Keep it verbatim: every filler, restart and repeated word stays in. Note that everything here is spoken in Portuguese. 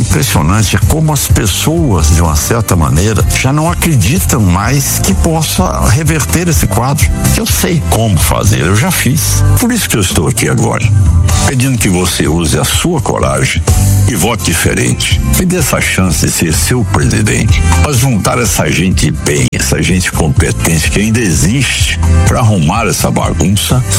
impressionante como as pessoas, de uma certa maneira, já não acreditam mais que possa reverter esse quadro. Eu sei como fazer, eu já fiz. Por isso que eu estou aqui agora, pedindo que você use a sua coragem e vote diferente. Me dê essa chance de ser seu presidente. Mas juntar essa gente bem, essa gente competente que ainda existe para arrumar essa bagunça